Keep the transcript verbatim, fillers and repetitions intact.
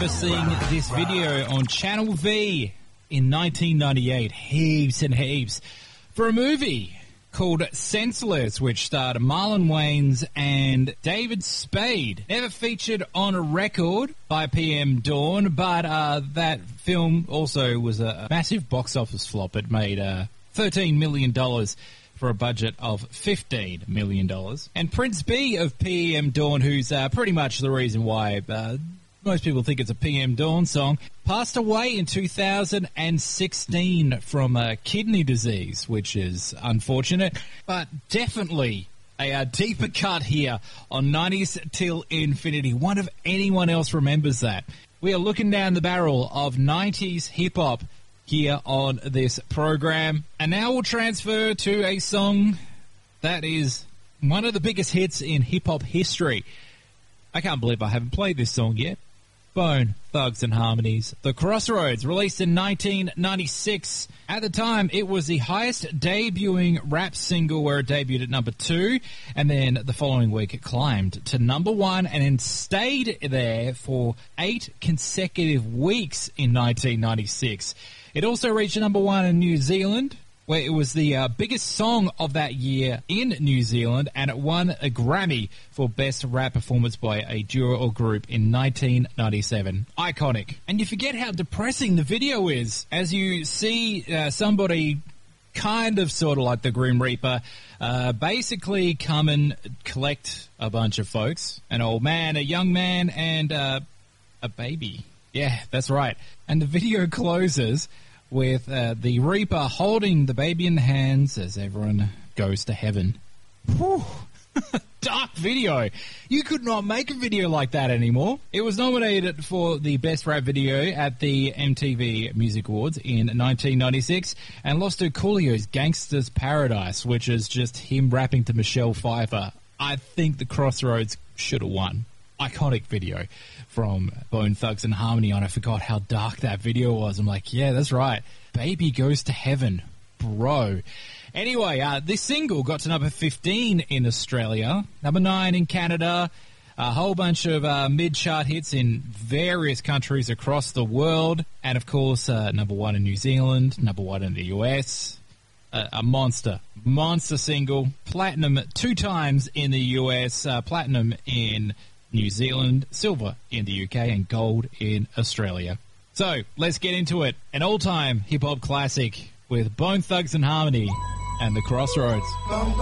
remember seeing this video on Channel V in nineteen ninety-eight, heaps and heaps, for a movie called Senseless, which starred Marlon Wayans and David Spade. Never featured on a record by P M Dawn, but uh, that film also was a massive box office flop. It made uh, thirteen million dollars for a budget of fifteen million dollars. And Prince B of P M Dawn, who's uh, pretty much the reason why uh, most people think it's a P M Dawn song, passed away in two thousand sixteen from uh, kidney disease, which is unfortunate, but definitely a uh, deeper cut here on nineties Till Infinity. Wonder if anyone else remembers that. We are looking down the barrel of nineties hip-hop here on this program. And now we'll transfer to a song that is one of the biggest hits in hip-hop history. I can't believe I haven't played this song yet. Bone Thugs and Harmony's The Crossroads, released in nineteen ninety-six. At the time, it was the highest debuting rap single, where it debuted at number two, and then the following week it climbed to number one and then stayed there for eight consecutive weeks in nineteen ninety-six. It also reached number one in New Zealand, where it was the uh, biggest song of that year in New Zealand, and it won a Grammy for Best Rap Performance by a Duo or Group in nineteen ninety-seven. Iconic. And you forget how depressing the video is, as you see uh, somebody kind of sort of like the Grim Reaper uh, basically come and collect a bunch of folks. An old man, a young man, and uh, a baby. Yeah, that's right. And the video closes with uh, the Reaper holding the baby in the hands as everyone goes to heaven. Whew. Dark video. You could not make a video like that anymore. It was nominated for the Best Rap Video at the M T V Music Awards in nineteen ninety-six and lost to Coolio's Gangsta's Paradise, which is just him rapping to Michelle Pfeiffer. I think The Crossroads should have won. Iconic video from Bone Thugs and Harmony, and I forgot how dark that video was. I'm like, yeah, that's right. Baby Goes to Heaven, bro. Anyway, uh, this single got to number fifteen in Australia, number nine in Canada, a whole bunch of uh, mid-chart hits in various countries across the world, and of course, uh, number one in New Zealand, number one in the U S, uh, a monster, monster single, platinum two times in the U S, uh, platinum in New Zealand, silver in the U K, and gold in Australia. So, let's get into it. An all-time hip-hop classic with Bone Thugs and Harmony and The Crossroads.